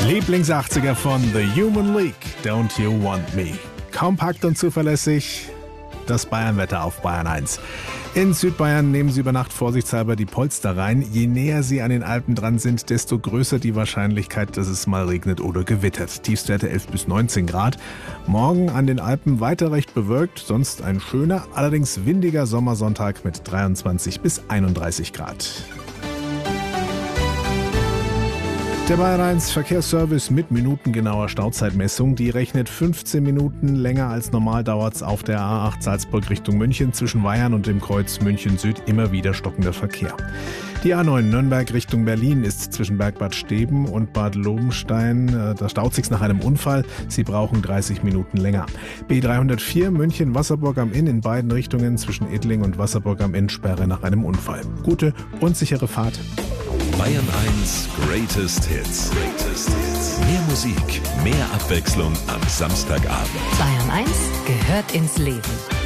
Lieblings-80er von The Human League, Don't You Want Me. Kompakt und zuverlässig, das Bayernwetter auf Bayern 1. In Südbayern nehmen Sie über Nacht vorsichtshalber die Polster rein. Je näher Sie an den Alpen dran sind, desto größer die Wahrscheinlichkeit, dass es mal regnet oder gewittert. Tiefstwerte 11 bis 19 Grad. Morgen an den Alpen weiter recht bewölkt, sonst ein schöner, allerdings windiger Sommersonntag mit 23 bis 31 Grad. Der Bayern 1 Verkehrsservice mit minutengenauer Stauzeitmessung, die rechnet 15 Minuten länger als normal dauert's auf der A8 Salzburg Richtung München zwischen Weyern und dem Kreuz München Süd immer wieder stockender Verkehr. Die A9 Nürnberg Richtung Berlin ist zwischen Bergbad Steben und Bad Lobenstein, da staut sich's nach einem Unfall. Sie brauchen 30 Minuten länger. B304 München Wasserburg am Inn in beiden Richtungen zwischen Edling und Wasserburg am Inn Sperre nach einem Unfall. Gute und sichere Fahrt. Bayern 1 Greatest Hits. Mehr Musik, mehr Abwechslung am Samstagabend. Bayern 1 gehört ins Leben.